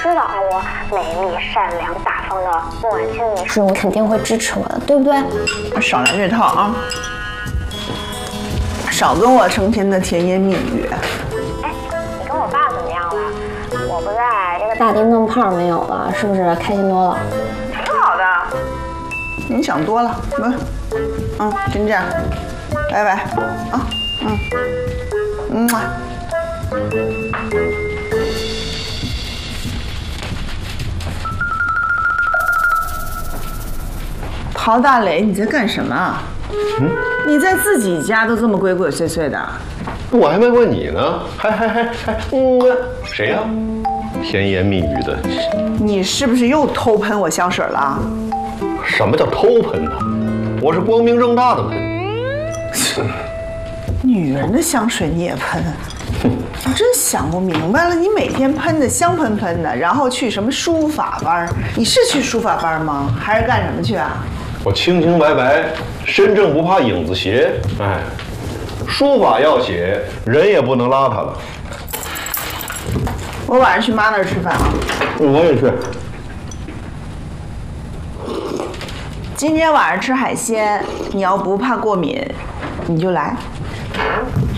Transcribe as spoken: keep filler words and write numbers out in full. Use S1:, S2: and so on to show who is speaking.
S1: 知道啊，我美丽、善良、大方的孟晚清女士，
S2: 你肯定会支持我的，对不对？
S3: 少来这套啊！少跟我成天的甜言蜜语。
S1: 哎，你跟我爸怎么样了？我不在，这个
S2: 大电灯泡没有了，是不是开心多了？
S1: 挺好的。
S3: 你想多了，不，嗯，先这样，拜拜啊，嗯，嗯嘛。陶大磊，你在干什么？嗯，你在自己家都这么鬼鬼祟祟的。
S4: 我还没问你呢，还还还还，嗯，谁呀、啊？甜言蜜语的。
S3: 你是不是又偷喷我香水了？
S4: 什么叫偷喷呢？我是光明正大的喷。
S3: 女人的香水你也喷？我真想不明白了，你每天喷的香喷喷的，然后去什么书法班？你是去书法班吗？还是干什么去啊？
S4: 我清清白白，身正不怕影子斜。哎，书法要写，人也不能邋遢了。
S3: 我晚上去妈那儿吃饭啊。
S4: 我也去。
S3: 今天晚上吃海鲜，你要不怕过敏，你就来。